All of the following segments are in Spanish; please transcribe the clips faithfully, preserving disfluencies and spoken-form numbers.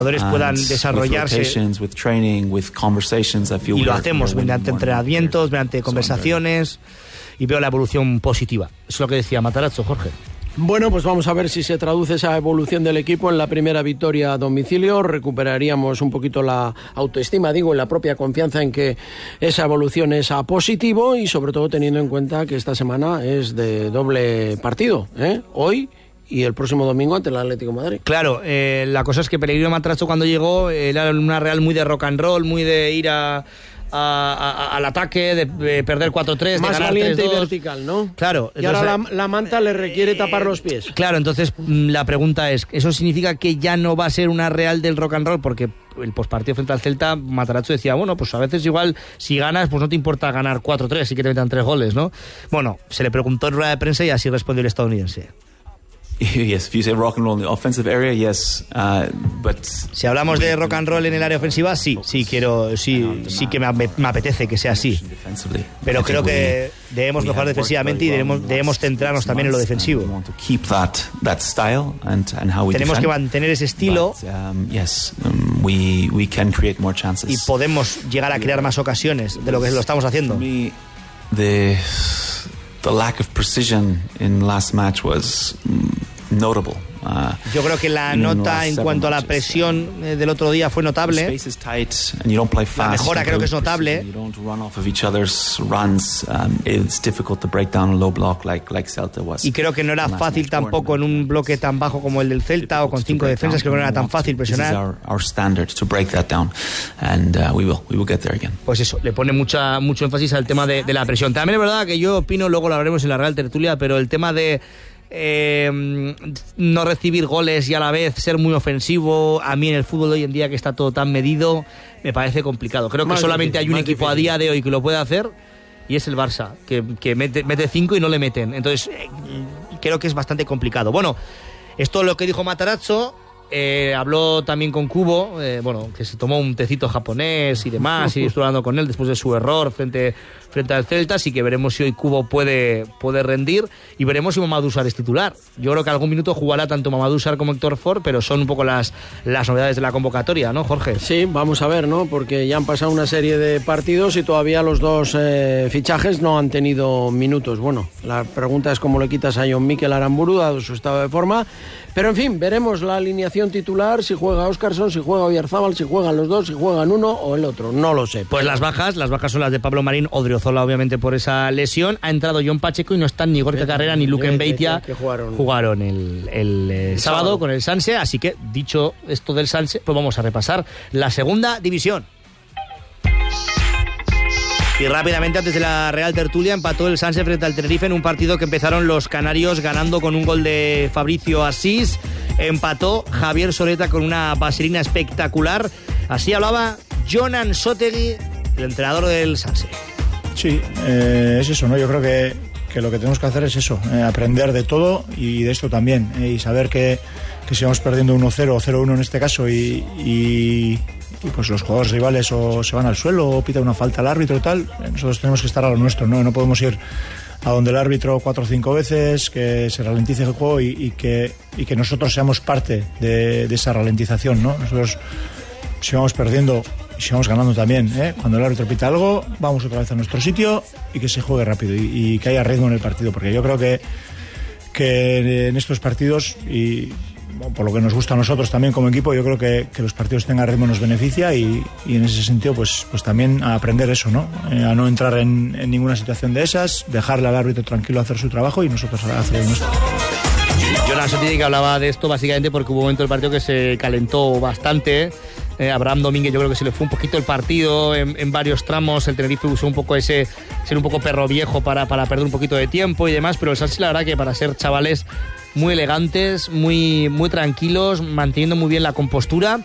jugadores puedan desarrollarse, y lo hacemos mediante entrenamientos, mediante conversaciones, y veo la evolución positiva. Eso es lo que decía Matarazzo, Jorge. Bueno, pues vamos a ver si se traduce esa evolución del equipo en la primera victoria a domicilio. Recuperaríamos un poquito la autoestima, digo, y la propia confianza en que esa evolución es a positivo, y sobre todo teniendo en cuenta que esta semana es de doble partido, ¿eh? Hoy y el próximo domingo ante el Atlético de Madrid. Claro, eh, la cosa es que Pellegrino Matarazzo cuando llegó era una Real muy de rock and roll, muy de ir a, a, a, al ataque, de, de perder cuatro tres, más de ganar valiente tres dos. Y vertical, ¿no? Claro. Y entonces, ahora la, la manta le requiere eh, tapar los pies. Claro, entonces la pregunta es, ¿eso significa que ya no va a ser una Real del rock and roll? Porque el postpartido frente al Celta, Matarazzo decía, bueno, pues a veces igual si ganas, pues no te importa ganar cuatro tres, sí que te metan tres goles, ¿no? Bueno, se le preguntó en rueda de prensa y así respondió el estadounidense. Yes, if you say rock and roll in the offensive area, yes, uh, but si hablamos de rock and roll en el área ofensiva, sí, sí quiero, sí, sí que me, me apetece que sea así. Pero creo que debemos mejorar defensivamente y debemos, debemos centrarnos también en lo defensivo. Tenemos que mantener ese estilo y podemos llegar a crear más ocasiones de lo que lo estamos haciendo. The the lack of precision in last match was notable. Uh, Yo creo que la nota en cuanto a la presión eh, del otro día fue notable. La mejora creo que es notable. Y creo que no era fácil tampoco en un bloque tan bajo como el del Celta o con cinco defensas, creo que no era tan fácil presionar. Pues eso, le pone mucha mucho énfasis al tema de, de la presión. También es verdad que yo opino, luego lo hablaremos en la Real Tertulia, pero el tema de Eh, no recibir goles y a la vez ser muy ofensivo, a mí en el fútbol de hoy en día que está todo tan medido me parece complicado. Creo que más solamente difícil, hay un equipo difícil a día de hoy que lo puede hacer, y es el Barça, que, que mete, mete cinco y no le meten. Entonces eh, creo que es bastante complicado. Bueno, esto es lo que dijo Matarazzo. Eh, habló también con Kubo, eh, bueno, que se tomó un tecito japonés y demás, y estuvo hablando con él después de su error frente, frente al Celta, así que veremos si hoy Kubo puede, puede rendir, y veremos si Mamadou Sarr es titular. Yo creo que algún minuto jugará tanto Mamadou Sarr como Héctor Ford, pero son un poco las, las novedades de la convocatoria, ¿no, Jorge? Sí, vamos a ver, ¿no? Porque ya han pasado una serie de partidos y todavía los dos eh, fichajes no han tenido minutos. Bueno, la pregunta es cómo le quitas a Jon Mikel Aramburu, dado su estado de forma. Pero en fin, veremos la alineación titular, si juega Óscarson, si juega Oyarzábal, si juegan los dos, si juegan uno o el otro, no lo sé. Pues las bajas, las bajas son las de Pablo Marín, Odriozola obviamente por esa lesión, ha entrado John Pacheco y no están ni Gorka Carrera ni Luke Mbeitia, que jugaron, jugaron el, el, el sábado, sábado con el Sanse, así que dicho esto del Sanse, pues vamos a repasar la segunda división. Y rápidamente, antes de la Real Tertulia, empató el Sanse frente al Tenerife en un partido que empezaron los canarios ganando con un gol de Fabricio Asís. Empató Javier Soleta con una vaselina espectacular. Así hablaba Jonan Sotegui, el entrenador del Sanse. Sí, eh, es eso, ¿no? Yo creo que, que lo que tenemos que hacer es eso, eh, aprender de todo y de esto también, eh, y saber que, que si vamos perdiendo uno cero o cero uno en este caso y... y y pues los jugadores rivales o se van al suelo o pita una falta al árbitro y tal, nosotros tenemos que estar a lo nuestro, no, no podemos ir a donde el árbitro cuatro o cinco veces, que se ralentice el juego y, y, que, y que nosotros seamos parte de, de esa ralentización, ¿no? Nosotros si vamos perdiendo y si vamos ganando también, ¿eh? Cuando el árbitro pita algo, vamos otra vez a nuestro sitio y que se juegue rápido y, y que haya ritmo en el partido, porque yo creo que, que en estos partidos y por lo que nos gusta a nosotros también como equipo, yo creo que, que los partidos tengan ritmo nos beneficia y, y en ese sentido pues, pues también a aprender eso, ¿no? Eh, a no entrar en, en ninguna situación de esas, dejarle al árbitro tranquilo a hacer su trabajo y nosotros a hacer el nuestro. Jonas Sotegui que hablaba de esto básicamente porque hubo un momento del partido que se calentó bastante. eh, Abraham Domínguez yo creo que se le fue un poquito el partido en, en varios tramos. El Tenerife usó un poco ese ser un poco perro viejo para, para perder un poquito de tiempo y demás, pero el Sanse la verdad que para ser chavales muy elegantes, muy, muy tranquilos, manteniendo muy bien la compostura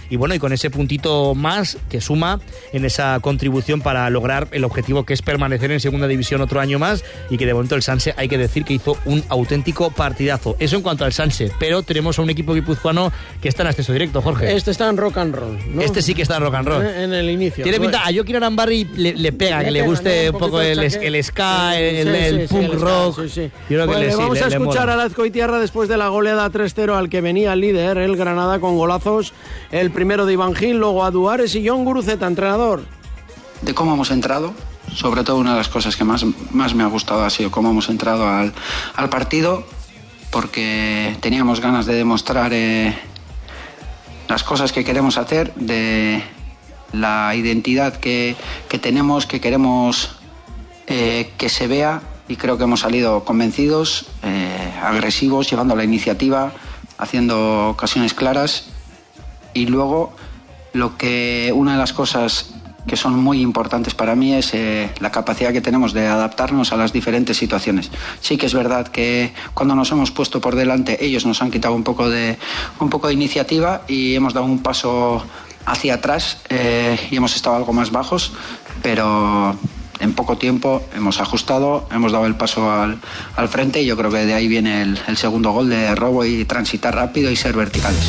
y bueno, y con ese puntito más que suma en esa contribución para lograr el objetivo que es permanecer en segunda división otro año más, y que de momento el Sanse hay que decir que hizo un auténtico partidazo. Eso en cuanto al Sanse, pero tenemos a un equipo guipuzcoano que está en acceso directo, Jorge. Este está en rock and roll, ¿no? Este sí que está en rock and roll. En el inicio. Tiene pinta, a Joaquín Arambarri le, le pega, le que pega, le guste ¿no? un, un poco el, el ska, sí, el, sí, el sí, punk sí, rock. Sí, sí. Yo creo pues que le, vamos sí, a le, escuchar le a Azcoitiarra después de la goleada tres cero al que venía el líder, el Granada, con golazos. El primero de Iván Gil, luego a Duares y John Guruceta, entrenador. De cómo hemos entrado, sobre todo una de las cosas que más, más me ha gustado ha sido cómo hemos entrado al, al partido, porque teníamos ganas de demostrar eh, las cosas que queremos hacer, de la identidad que, que tenemos, que queremos eh, que se vea, y creo que hemos salido convencidos, eh, agresivos, llevando la iniciativa, haciendo ocasiones claras. Y luego, lo que una de las cosas que son muy importantes para mí es eh, la capacidad que tenemos de adaptarnos a las diferentes situaciones. Sí que es verdad que cuando nos hemos puesto por delante, ellos nos han quitado un poco de, un poco de iniciativa y hemos dado un paso hacia atrás eh, y hemos estado algo más bajos, pero en poco tiempo hemos ajustado, hemos dado el paso al, al frente, y yo creo que de ahí viene el, el segundo gol de robo y transitar rápido y ser verticales.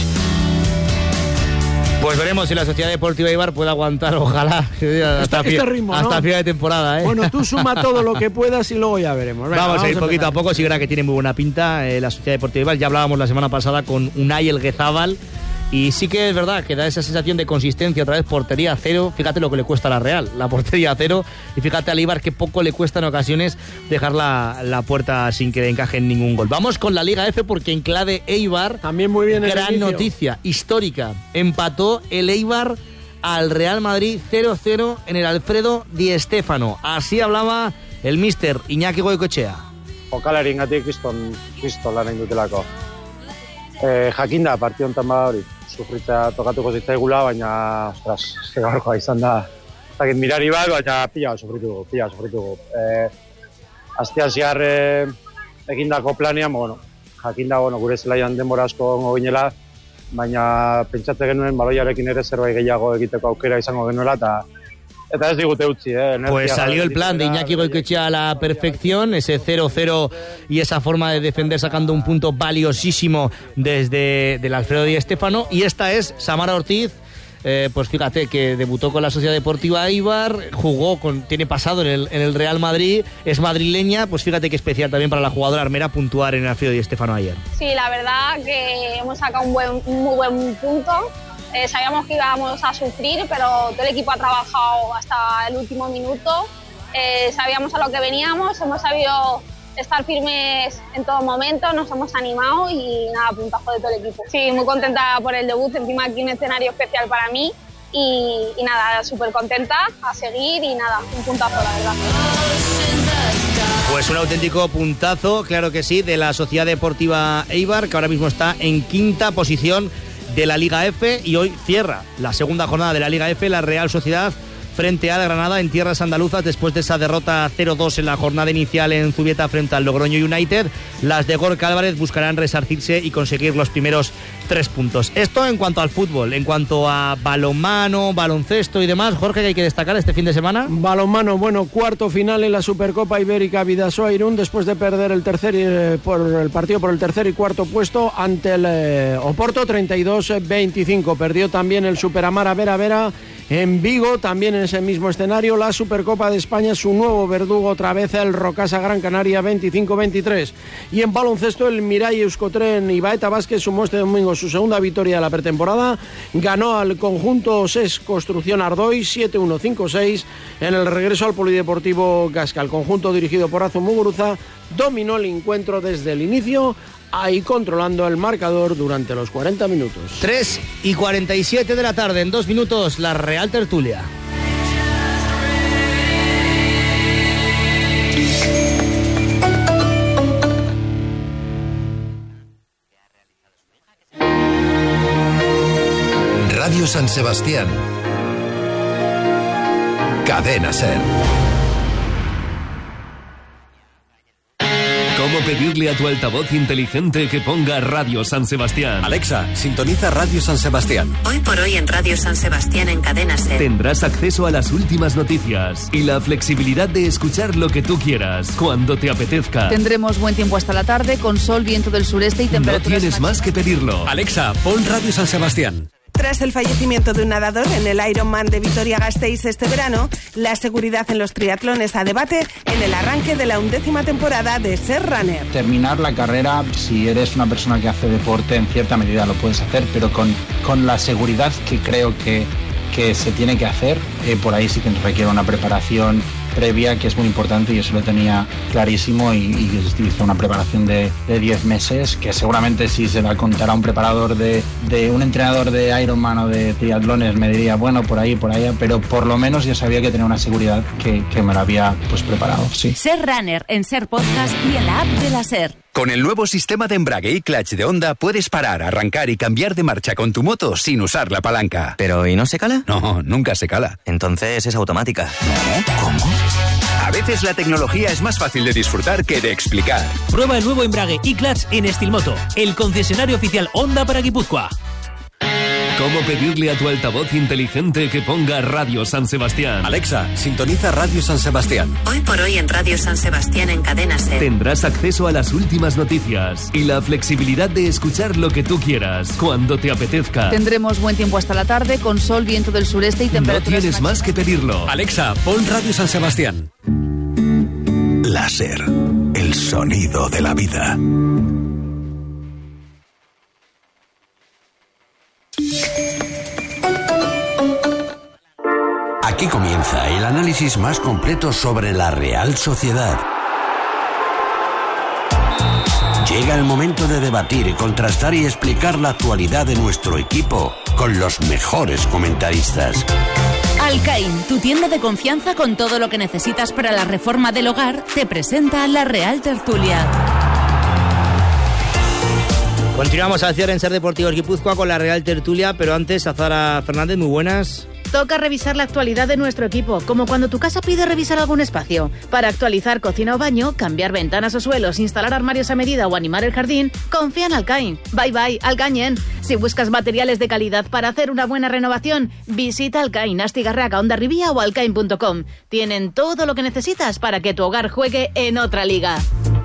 Pues veremos si la Sociedad Deportiva Eibar puede aguantar, ojalá, hasta, este, fin, este ritmo, hasta ¿no? final de temporada. ¿eh? Bueno, tú suma todo lo que puedas y luego ya veremos. Venga, vamos, vamos a ir a poquito a poco, sí, verdad que tiene muy buena pinta eh, la Sociedad Deportiva Eibar. Ya hablábamos la semana pasada con Unai Elguezábal, y sí que es verdad que da esa sensación de consistencia. Otra vez portería a cero, fíjate lo que le cuesta a la Real, la portería a cero, y fíjate al Eibar que poco le cuesta en ocasiones dejar la, la puerta sin que encaje en ningún gol. Vamos con la Liga F, porque en clave Eibar, también muy bien, gran inicio. Noticia histórica, empató el Eibar al Real Madrid cero cero en el Alfredo Di Stéfano. Así hablaba el míster Iñaki Goikoetxea. Jokalariengatik kriston kriston lan egin dutelako. Eh, jakinda partida hontan bada hori. Sufritza tokatuko zitzaigula, baina ostras, gaurkoa izan da. Zaket mirari bat, baina pila sufrituko, pila sufrituko. Eh, Astean zehar eh, egindako planean, bueno, jakinda, bueno, gure zelaian denbora asko gongo ginela, baina pentsatze genuen baloiarekin ere zerbait gehiago egiteko aukera izango genuela, eta Eta ez digute utzi, eh. Pues salió el plan de Iñaki Goikoetxea a la perfección, ese cero cero y esa forma de defender sacando un punto valiosísimo desde del Alfredo Di Stéfano. Y esta es Samara Ortiz, eh, pues fíjate que debutó con la Sociedad Deportiva Eibar, jugó con, tiene pasado en el, en el Real Madrid, es madrileña, pues fíjate qué especial también para la jugadora armera puntuar en el Alfredo Di Stéfano ayer. Sí, la verdad que hemos sacado un, buen, un muy buen punto. Eh, sabíamos que íbamos a sufrir, pero todo el equipo ha trabajado hasta el último minuto. Eh, sabíamos a lo que veníamos, hemos sabido estar firmes en todo momento, nos hemos animado y nada, puntazo de todo el equipo. Sí, muy contenta por el debut, encima aquí un escenario especial para mí y, y nada, súper contenta, a seguir y nada, un puntazo la verdad. Pues un auténtico puntazo, claro que sí, de la Sociedad Deportiva Eibar, que ahora mismo está en quinta posición de la Liga F, y hoy cierra la segunda jornada de la Liga F la Real Sociedad frente a la Granada en tierras andaluzas después de esa derrota cero dos en la jornada inicial en Zubieta frente al Logroño United. Las de Gorka Álvarez buscarán resarcirse y conseguir los primeros tres puntos. Esto en cuanto al fútbol. En cuanto a balonmano, baloncesto y demás, Jorge, ¿qué hay que destacar este fin de semana? Balonmano, bueno, cuarto final en la Supercopa Ibérica Bidasoa Irún después de perder el tercer eh, por el partido por el tercer y cuarto puesto ante el eh, Oporto treinta y dos veinticinco. Perdió también el Superamara Vera Vera en Vigo, también en ese mismo escenario. La Supercopa de España, su nuevo verdugo otra vez, el Rocasa Gran Canaria veinticinco veintitrés. Y en baloncesto, el Mirai Euskotren Ibaeta Vázquez sumó este domingo su segunda victoria de la pretemporada. Ganó al conjunto S E S Construcción Ardoy siete uno cinco seis en el regreso al Polideportivo Gasca. El conjunto dirigido por Azu Muguruza dominó el encuentro desde el inicio, ahí controlando el marcador durante los cuarenta minutos. tres y cuarenta y siete de la tarde, en dos minutos, la Real Tertulia. Radio San Sebastián. Cadena SER. ¿Cómo pedirle a tu altavoz inteligente que ponga Radio San Sebastián? Alexa, sintoniza Radio San Sebastián. Hoy por hoy en Radio San Sebastián en Cadena SER. Tendrás acceso a las últimas noticias y la flexibilidad de escuchar lo que tú quieras, cuando te apetezca. Tendremos buen tiempo hasta la tarde, con sol, viento del sureste y temperaturas... No tienes más que pedirlo. Alexa, pon Radio San Sebastián. Tras el fallecimiento de un nadador en el Ironman de Vitoria-Gasteiz este verano, la seguridad en los triatlones a debate en el arranque de la undécima temporada de Ser Runner. Terminar la carrera, si eres una persona que hace deporte, en cierta medida lo puedes hacer, pero con, con la seguridad que creo que, que se tiene que hacer, eh, por ahí sí que requiere una preparación previa que es muy importante, y eso lo tenía clarísimo, y, y hice una preparación de diez meses que seguramente si se la contara a un preparador de, de un entrenador de Ironman o de triatlones me diría bueno, por ahí, por allá, pero por lo menos yo sabía que tenía una seguridad que, que me la había pues preparado, sí. Ser Runner en Ser Podcast y en la app de la SER. Con el nuevo sistema de embrague y clutch de Honda puedes parar, arrancar y cambiar de marcha con tu moto sin usar la palanca. ¿Pero y no se cala? No, nunca se cala. Entonces es automática. ¿No? ¿Cómo? A veces la tecnología es más fácil de disfrutar que de explicar. Prueba el nuevo embrague y clutch en Estilmoto, el concesionario oficial Honda para Guipúzcoa. ¿Cómo pedirle a tu altavoz inteligente que ponga Radio San Sebastián? Alexa, sintoniza Radio San Sebastián. Hoy por hoy en Radio San Sebastián en Cadena SER. Tendrás acceso a las últimas noticias y la flexibilidad de escuchar lo que tú quieras, cuando te apetezca. Tendremos buen tiempo hasta la tarde, con sol, viento del sureste y temperaturas... No tienes más que pedirlo. Alexa, pon Radio San Sebastián. La SER, el sonido de la vida. Aquí comienza el análisis más completo sobre la Real Sociedad. Llega el momento de debatir, contrastar y explicar la actualidad de nuestro equipo con los mejores comentaristas. Alcaín, tu tienda de confianza con todo lo que necesitas para la reforma del hogar, te presenta la Real Tertulia. Continuamos al cierre en Ser Deportivos Guipúzcoa con la Real Tertulia, pero antes, Azara Fernández, muy buenas. Toca revisar la actualidad de nuestro equipo, como cuando tu casa pide revisar algún espacio. Para actualizar cocina o baño, cambiar ventanas o suelos, instalar armarios a medida o animar el jardín, confía en Alcaín. Bye bye, Alcañen. Si buscas materiales de calidad para hacer una buena renovación, visita Alcaín, Astigarraga, Hondarribía o alcaín punto com. Tienen todo lo que necesitas para que tu hogar juegue en otra liga.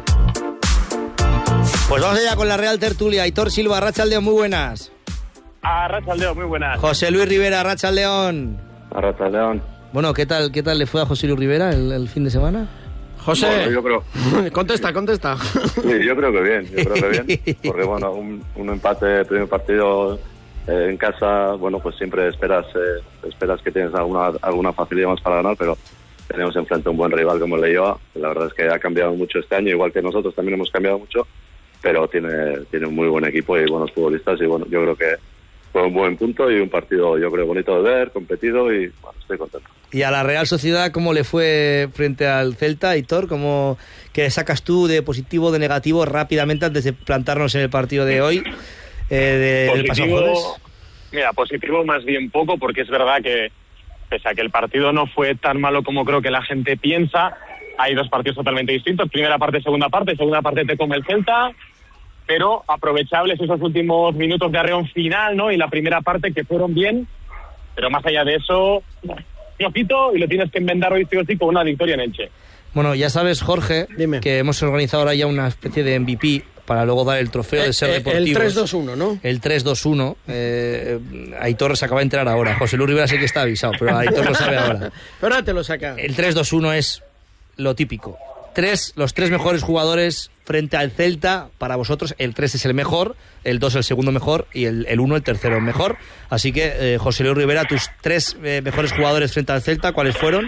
Pues vamos allá con la Real Tertulia. Aitor Silva, Arratsaldeon, muy buenas. Arratsaldeon, muy buenas. José Luis Rivera, Arratsaldeon. Arratsaldeon. Bueno, ¿qué tal, qué tal le fue a José Luis Rivera el, el fin de semana? José, bueno, yo creo... contesta, contesta. Sí, yo creo que bien, yo creo que bien. Porque bueno, un, un empate, primer partido eh, en casa, bueno, pues siempre esperas eh, esperas que tienes alguna alguna facilidad más para ganar, pero tenemos enfrente un buen rival como el Leioa. La verdad es que ha cambiado mucho este año, igual que nosotros también hemos cambiado mucho, pero tiene, tiene un muy buen equipo y buenos futbolistas, y bueno, yo creo que fue un buen punto y un partido, yo creo, bonito de ver, competido, y bueno, estoy contento. ¿Y a la Real Sociedad cómo le fue frente al Celta, Aitor? ¿Cómo que sacas tú de positivo, de negativo rápidamente antes de plantarnos en el partido de hoy, eh, de, del pasado jueves? Mira, positivo más bien poco, porque es verdad que pese a que el partido no fue tan malo como creo que la gente piensa, hay dos partidos totalmente distintos, primera parte, segunda parte, segunda parte te come el Celta, pero aprovechables esos últimos minutos de arreón final, ¿no? Y la primera parte que fueron bien, pero más allá de eso, flojito, y lo tienes que enmendar hoy sí o sí con una victoria en Elche. Bueno, ya sabes, Jorge, Dime. que hemos organizado ahora ya una especie de M V P para luego dar el trofeo eh, de Ser eh, Deportivos. El tres dos uno, ¿no? El tres dos uno. Eh, Aitor se acaba de enterar ahora. José Luis Rivera sí que está avisado, pero Aitor lo sabe ahora. Pero ahora te lo saca. El tres dos uno es lo típico. Tres, los tres mejores jugadores frente al Celta. Para vosotros el tres es el mejor, el dos el segundo mejor y el, el uno el tercero mejor. Así que, eh, José Luis Rivera, tus tres eh, mejores jugadores frente al Celta, ¿cuáles fueron?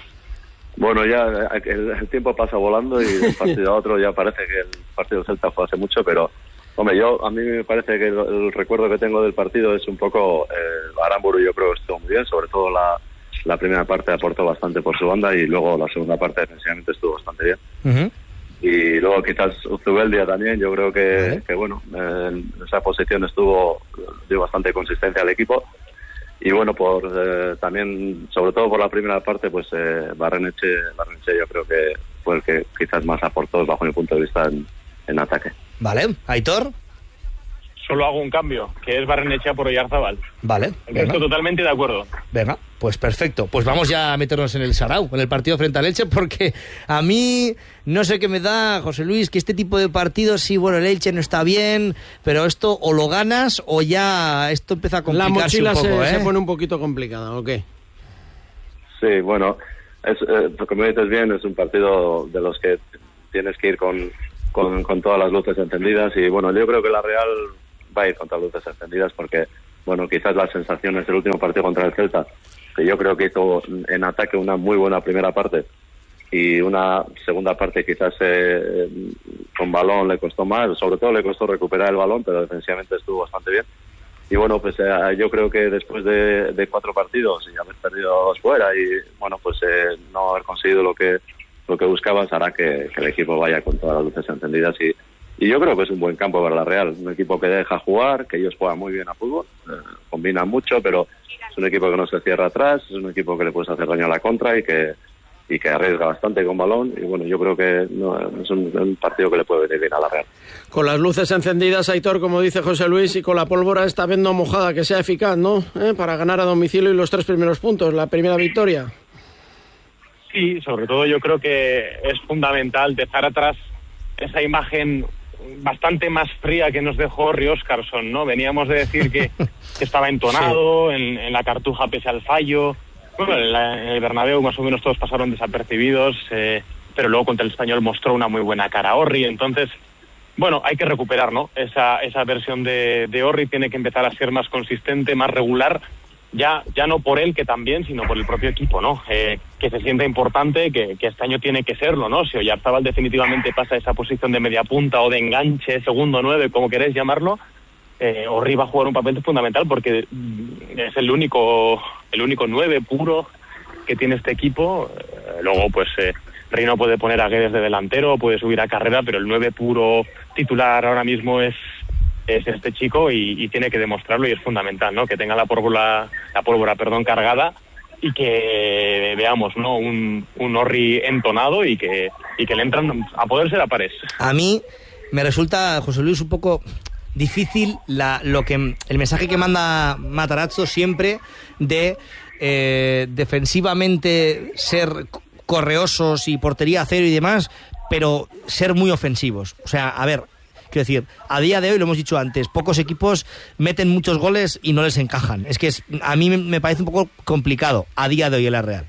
Bueno, ya el, el tiempo pasa volando y de un partido a otro ya parece que el partido del Celta fue hace mucho, pero hombre, yo a mí me parece que el, el recuerdo que tengo del partido es un poco eh, Aramburu. Yo creo que estuvo muy bien, sobre todo la La primera parte aportó bastante por su banda y luego la segunda parte defensivamente estuvo bastante bien. Uh-huh. Y luego quizás Zubeldia también, yo creo que, uh-huh. que bueno, en esa posición estuvo, dio bastante consistencia al equipo. Y bueno, por eh, también, sobre todo por la primera parte, pues eh, Barrenetxe, Barrenetxe yo creo que fue el que quizás más aportó bajo mi punto de vista en, en ataque. Vale, Aitor. Solo hago un cambio, que es Barrenechea por Oyarzabal. Vale. Estoy totalmente de acuerdo. Venga, pues perfecto. Pues vamos ya a meternos en el sarao, en el partido frente al Elche, porque a mí no sé qué me da, José Luis, que este tipo de partidos, sí, bueno, el Elche no está bien, pero esto o lo ganas o ya esto empieza a complicarse un poco. La mochila se, ¿eh? se pone un poquito complicada, ¿o qué? Sí, bueno, es, eh, como dices bien, es un partido de los que tienes que ir con, con, con todas las luces encendidas y bueno, yo creo que la Real va a ir con todas las luces encendidas porque, bueno, quizás las sensaciones del último partido contra el Celta, que yo creo que hizo en ataque una muy buena primera parte y una segunda parte quizás eh, con balón le costó más, sobre todo le costó recuperar el balón, pero defensivamente estuvo bastante bien. Y bueno, pues eh, yo creo que después de, de cuatro partidos y haber perdido dos fuera y bueno, pues eh, no haber conseguido lo que lo que buscabas hará que, que el equipo vaya con todas las luces encendidas y Y yo creo que es un buen campo para la Real, un equipo que deja jugar, que ellos juegan muy bien a fútbol, eh, combinan mucho, pero es un equipo que no se cierra atrás, es un equipo que le puedes hacer daño a la contra y que y que arriesga bastante con balón, y bueno, yo creo que no, es un, un partido que le puede venir bien a la Real. Con las luces encendidas, Aitor, como dice José Luis, y con la pólvora esta vez no mojada, que sea eficaz, ¿no? ¿Eh? Para ganar a domicilio y los tres primeros puntos, la primera victoria. Sí, sobre todo yo creo que es fundamental dejar atrás esa imagen bastante más fría que nos dejó Ori Óscarson, ¿no? Veníamos de decir que, que estaba entonado sí. en, en la Cartuja pese al fallo. Bueno, en, la, en el Bernabéu más o menos todos pasaron desapercibidos, eh, pero luego contra el Español mostró una muy buena cara Orri. Entonces, bueno, hay que recuperar, ¿no? Esa, esa versión de, de Orri tiene que empezar a ser más consistente, más regular, ya, ya no por él que también, sino por el propio equipo, ¿no? Eh, que se sienta importante, que, que este año tiene que serlo, ¿no? Si Oyarzabal definitivamente pasa a esa posición de media punta o de enganche, segundo nueve, como queréis llamarlo, eh, Orri va a jugar un papel fundamental porque es el único el único nueve puro que tiene este equipo. Eh, luego, pues, eh, Reino puede poner a Guedes de delantero, puede subir a Carrera, pero el nueve puro titular ahora mismo es es este chico y, y tiene que demostrarlo y es fundamental, ¿no? Que tenga la pólvora, la pólvora, perdón, cargada y que veamos, ¿no? Un, un Orri entonado y que, y que le entran a poder ser a pares. A mí me resulta, José Luis, un poco difícil la, lo que el mensaje que manda Matarazzo siempre de eh, defensivamente ser correosos y portería a cero y demás, pero ser muy ofensivos. O sea, a ver, quiero decir, a día de hoy, lo hemos dicho antes, pocos equipos meten muchos goles y no les encajan. Es que es, a mí me parece un poco complicado a día de hoy en la Real.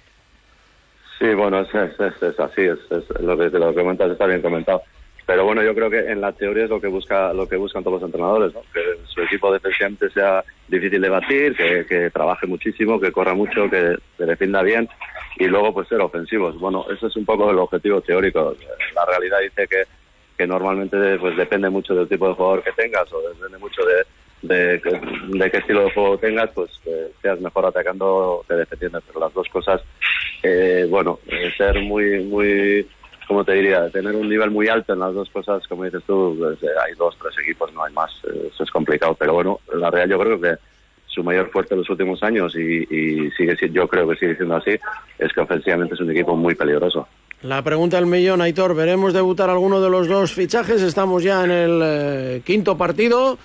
Sí, bueno, es, es, es, es así, es, es lo que lo que comentas está bien comentado. Pero bueno, yo creo que en la teoría es lo que busca lo que buscan todos los entrenadores, ¿no? Que su equipo defensivamente sea difícil de batir, que, que trabaje muchísimo, que corra mucho, que, que defienda bien y luego pues ser ofensivos. Bueno, eso es un poco el objetivo teórico. La realidad dice que, que normalmente pues depende mucho del tipo de jugador que tengas o depende mucho de, de, de, de qué estilo de juego tengas, pues que seas mejor atacando que defendiendo. Pero las dos cosas, eh, bueno, eh, ser muy, muy... ¿Cómo te diría? Tener un nivel muy alto en las dos cosas, como dices tú, pues, eh, hay dos, tres equipos, no hay más. Eh, eso es complicado. Pero bueno, la Real yo creo que su mayor fuerte en los últimos años, y, y sigue yo creo que sigue siendo así, es que ofensivamente es un equipo muy peligroso. La pregunta del millón, Aitor, ¿veremos debutar alguno de los dos fichajes? Estamos ya en el eh, quinto partido.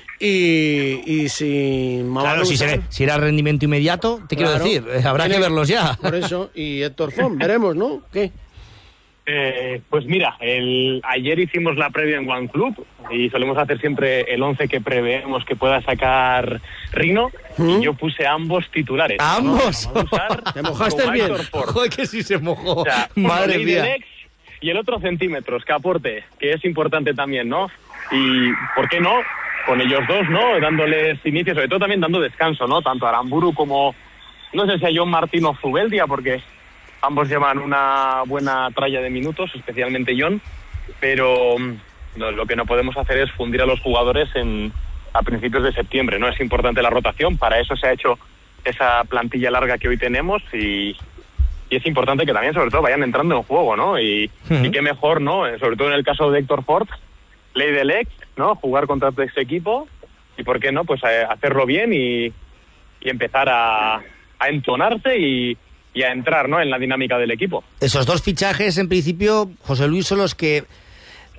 Y, y si... Claro, si, será, si era rendimiento inmediato, te claro, quiero decir, eh, habrá que verlos ya. Por eso, y Héctor Font, veremos, ¿no? ¿Qué? Eh, pues mira, el, ayer hicimos la previa en One Club y solemos hacer siempre el once que preveemos que pueda sacar Rino. ¿Mm? Y yo puse ambos titulares. ¿Ambos? ¿No? Usar ¿Te mojaste bien? Joder, que sí se mojó. O sea, madre mía. Y el otro centímetros, que aporte, que es importante también, ¿no? Y, ¿por qué no? Con ellos dos, ¿no? Dándoles inicio, sobre todo también dando descanso, ¿no? Tanto a Aramburu como, no sé si a John Martín o Zubeldia, porque ambos llevan una buena tralla de minutos, especialmente John, pero no, lo que no podemos hacer es fundir a los jugadores en, a principios de septiembre, ¿no? Es importante la rotación, para eso se ha hecho esa plantilla larga que hoy tenemos y, y es importante que también, sobre todo, vayan entrando en juego, ¿no? Y, uh-huh. y qué mejor, ¿no? Sobre todo en el caso de Héctor Fort, ley del ex, ¿no? Jugar contra este equipo y, ¿por qué no? Pues a, hacerlo bien y, y empezar a, a entonarse y y a entrar, ¿no?, en la dinámica del equipo. Esos dos fichajes, en principio, José Luis, son los que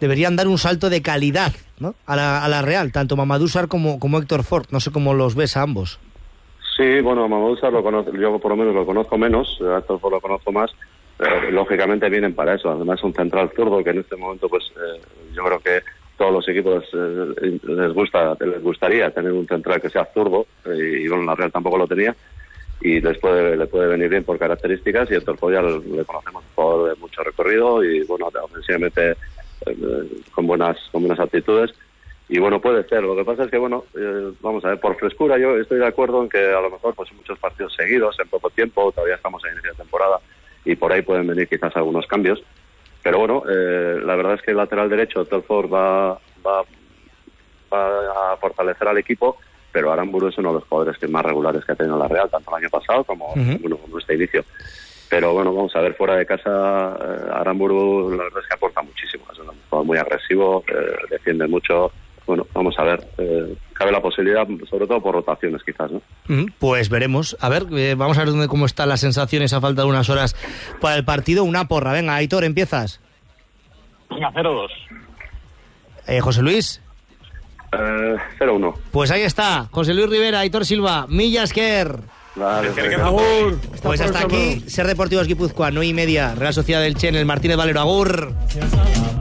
deberían dar un salto de calidad, ¿no?, a la, a la Real, tanto Mamadou Sarr como, como Héctor Ford. No sé cómo los ves a ambos. Sí, bueno, Mamadou Sarr lo conozco, yo por lo menos lo conozco menos, a Héctor Ford lo conozco más, pero lógicamente vienen para eso. Además es un central zurdo que en este momento pues eh, yo creo que todos los equipos eh, les gusta les gustaría tener un central que sea zurdo, y, y bueno, la Real tampoco lo tenía, y les puede, le puede venir bien por características, y Héctor Ford ya le, le conocemos, un jugador de mucho recorrido y bueno, ofensivamente eh, con buenas con buenas actitudes, y bueno, puede ser. Lo que pasa es que bueno, eh, vamos a ver, por frescura yo estoy de acuerdo en que a lo mejor pues muchos partidos seguidos en poco tiempo, todavía estamos en inicio de temporada y por ahí pueden venir quizás algunos cambios, pero bueno, eh, la verdad es que el lateral derecho Héctor Ford va, va, va a fortalecer al equipo, pero Aramburu es uno de los jugadores que más regulares que ha tenido la Real, tanto el año pasado como, uh-huh. bueno, como este inicio. Pero bueno, vamos a ver, fuera de casa, eh, Aramburu la verdad es que aporta muchísimo, es un jugador muy agresivo, eh, defiende mucho. Bueno, vamos a ver, eh, cabe la posibilidad, sobre todo por rotaciones quizás, ¿no? Uh-huh. Pues veremos, a ver, eh, vamos a ver dónde, cómo están las sensaciones a falta de unas horas para el partido. Una porra, venga, Aitor, empiezas. Venga, cero dos. Eh, José Luis. Eh, cero uno. Pues ahí está, José Luis Rivera, Aitor Silva, Millasker. Vale, agur. Pues hasta aquí, Ser Deportivos Guipúzcoa, nueve y media, Real Sociedad del Che en el Martínez Valero. Agur.